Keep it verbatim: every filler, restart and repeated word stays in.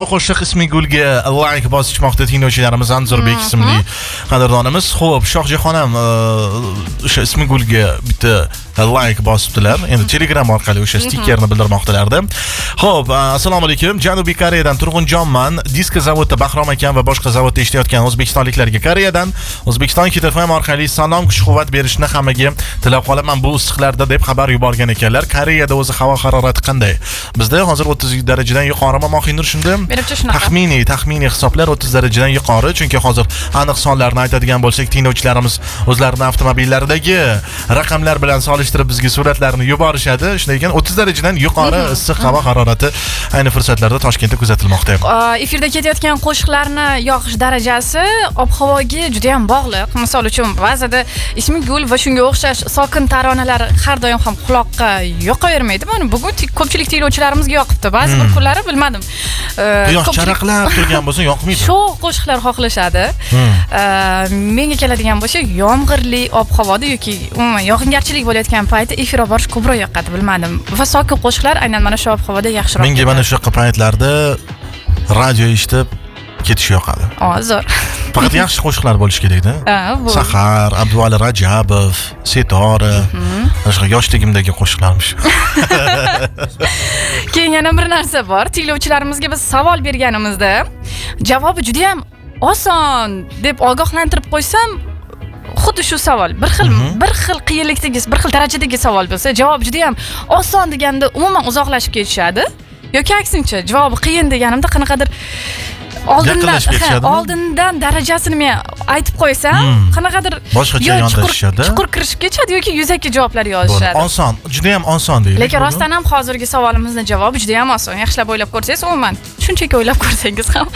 qo'shiq Ismigulga like bosishmoqda tinglovchilarimiz Anzurbek ismli qadrdonimiz. Xo'p, Shohjahon ham o'sha Ismigulga bitta like bosibdilar. Endi Telegram orqali o'sha stikerni bildirmoqdalar-da. Xo'p, assalomu alaykum. Janubiy Koreyadan Turg'unjonman. Diska zavodda Bahrom akam va boshqa zavodda ishlayotgan o'zbekistonliklarga Koreyadan O'zbekiston K T F M orqali salom, kuch-quvvat berishni hammaga tilab qolaman bu issiqlarda deb xabar yuborgan ekanlar. Koreyada o'zi havo harorati qanday? Bizda hozir o'ttiz darajadan yuqorimi Mohinur shunda? Menimcha shunaqa. Taxminiy, taxminiy hisoblar o'ttiz darajadan yuqori, chunki hozir aniq sonlarni aytadigan bo'lsak, tinglovchilarimiz o'zlarining avtomobillaridagi raqamlar bilan solishtirib bizga suratlarni yuborishadi. Shunday ekan o'ttiz darajadan yuqori issiq havo harorati ayni fursatlarda Toshkentda kuzatilmoqda. Efirda ketayotgan qo'shiqlarni yoqish darajasi ob-havoga juda ham bog'liq. Misol uchun, ba'zida Ismigul va shunga o'xshash sokin taronalar har doim ham quloqqa yoqavermaydi. Mana bugun ko'pchilik tinglovchilarimizga yoqibdi. Ba'zi bir kunlari bilmadim. Quyosh charaqlab turgan bo'lsa yoqmaydi. Sho'x qo'shiqlar xohlashadi. Menga keladigan bo'lsa, yomg'irli ob-havoda yoki umuman yog'ingarchilik bo'layotgan payti efir olib borish ko'proq yoqadi, bilmadim. Va sokin qo'shiqlar aynan mana shu ob-havoda yaxshiroq. Menga mana shu paytlarda radio eshitib ketish yoqadi. Hozir. Faqat yaxshi qo'shiqlar bo'lish kerak-da. Sahar, Abduvali Rajabov, Setora, boshqa yoshligimdagi qo'shiqlarmish. Keyin yana bir narsa bor. Tinglovchilarimizga biz savol berganimizda javobi juda ham oson deb ogohlantirib qo'ysam, xuddi shu savol bir xil bir xil qiyinlikdagi, bir xil darajadagi savol bo'lsa, javob juda ham oson deganda umuman uzoqlashib ketishadi. Yoki aksincha, javobi qiyin deganimda qanaqadir oldindan oldindan darajasini men aytib qo'ysam, qanaqadir boshqacha yondashishadi. Chuqur kirishib ketadi yoki yuzaki javoblar yozishadi. Oson, juda ham oson deylik. Lekin rostdan ham hozirgi savolimizning javobi juda ham oson. Yaxshilab o'ylab ko'rsangiz, umuman shunchaki o'ylab ko'rsangiz ham